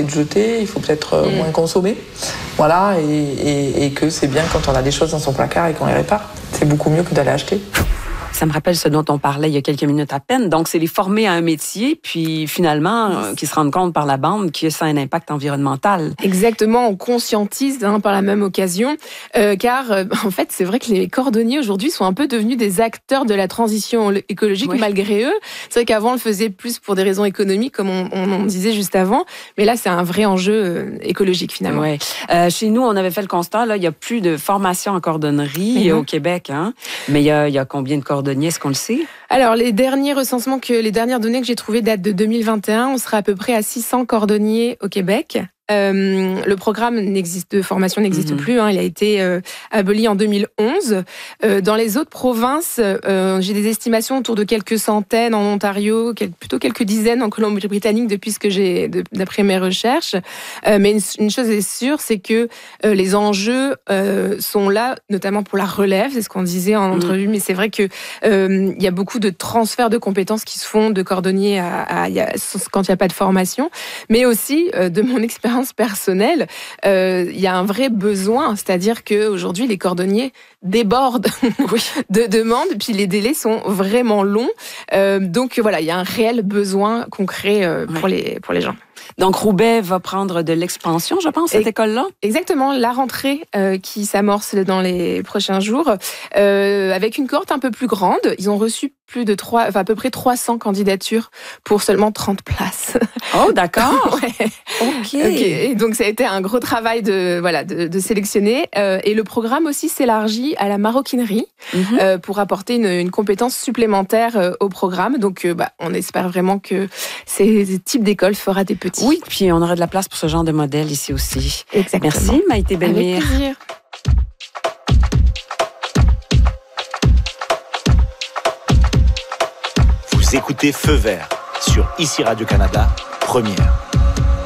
tout jeter, il faut peut-être moins consommer. Voilà, et que c'est bien quand on a des choses dans son placard et qu'on les répare. C'est beaucoup mieux que d'aller acheter. Ça me rappelle ce dont on parlait il y a quelques minutes à peine. Donc, c'est les former à un métier, puis finalement, qui se rendent compte par la bande que ça a un impact environnemental. Exactement, on conscientise par la même occasion, car en fait, c'est vrai que les cordonniers aujourd'hui sont un peu devenus des acteurs de la transition écologique malgré eux. C'est vrai qu'avant, on le faisait plus pour des raisons économiques, comme on disait juste avant, mais là, c'est un vrai enjeu écologique finalement. Ouais. Chez nous, on avait fait le constat, là, il n'y a plus de formation en cordonnerie au Québec, hein? Mais il y a combien de cordonniers? Est-ce qu'on le sait? Alors, les dernières données que j'ai trouvées datent de 2021. On sera à peu près à 600 cordonniers au Québec. Le programme de formation n'existe plus. Il a été aboli en 2011. Dans les autres provinces, j'ai des estimations autour de quelques centaines en Ontario, plutôt quelques dizaines en Colombie-Britannique d'après mes recherches. Mais une chose est sûre, c'est que les enjeux sont là, notamment pour la relève. C'est ce qu'on disait en entrevue. Mais c'est vrai que il y a beaucoup de transferts de compétences qui se font de cordonnier quand il n'y a pas de formation. Mais aussi, de mon expérience personnelle, il y a un vrai besoin, c'est-à-dire qu'aujourd'hui, les cordonniers débordent de demandes, puis les délais sont vraiment longs. Donc voilà, il y a un réel besoin concret pour les gens. Donc, Roubaix va prendre de l'expansion, je pense, cette école-là? Exactement, la rentrée qui s'amorce dans les prochains jours, avec une cohorte un peu plus grande. Ils ont reçu à peu près 300 candidatures pour seulement 30 places. Oh, d'accord. Ouais. OK. Et donc, ça a été un gros travail de sélectionner. Et le programme aussi s'élargit à la maroquinerie pour apporter une compétence supplémentaire au programme. Donc, on espère vraiment que ces types d'écoles fera des petits. Oui, puis on aura de la place pour ce genre de modèle ici aussi. Exactement. Merci, Maïté Bellemire. Avec plaisir. Vous écoutez Feu Vert sur ICI Radio-Canada, première.